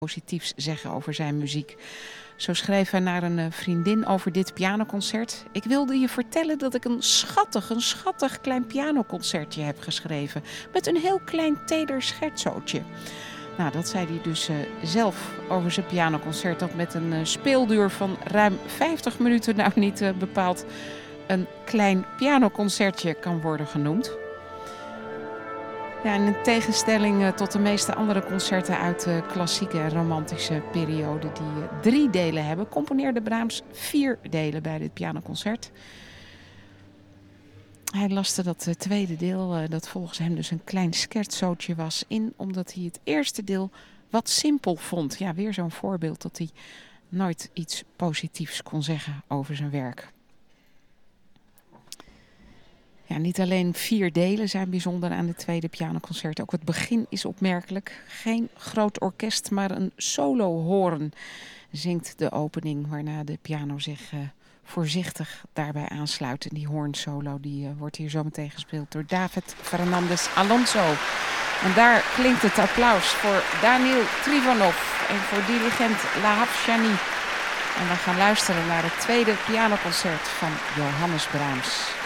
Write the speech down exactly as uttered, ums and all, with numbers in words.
positiefs zeggen over zijn muziek. Zo schreef hij naar een vriendin over dit pianoconcert. Ik wilde je vertellen dat ik een schattig, een schattig klein pianoconcertje heb geschreven. Met een heel klein teder scherzootje. Nou, dat zei hij dus uh, zelf over zijn pianoconcert. Dat met een uh, speelduur van ruim vijftig minuten nou niet uh, bepaald een klein pianoconcertje kan worden genoemd. Ja, in tegenstelling uh, tot de meeste andere concerten uit de klassieke en romantische periode die uh, drie delen hebben, componeerde Brahms vier delen bij dit pianoconcert. Hij laste dat uh, tweede deel, uh, dat volgens hem dus een klein scherzootje was, in omdat hij het eerste deel wat simpel vond. Ja, weer zo'n voorbeeld dat hij nooit iets positiefs kon zeggen over zijn werk. Ja, niet alleen vier delen zijn bijzonder aan het tweede pianoconcert. Ook het begin is opmerkelijk. Geen groot orkest, maar een solohoorn zingt de opening, waarna de piano zich uh, voorzichtig daarbij aansluit. En die hoornsolo die, uh, wordt hier zo meteen gespeeld door David Fernandez Alonso. En daar klinkt het applaus voor Daniil Trifonov en voor dirigent Lahav Shani. En we gaan luisteren naar het tweede pianoconcert van Johannes Brahms.